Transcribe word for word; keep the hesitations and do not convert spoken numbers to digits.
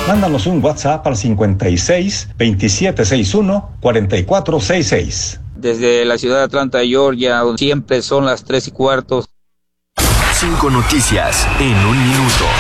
Mándanos un WhatsApp al cincuenta y seis, veintisiete sesenta y uno, cuarenta y cuatro sesenta y seis. Desde la ciudad de Atlanta, Georgia, siempre son las tres y cuarto. Cinco noticias en un minuto.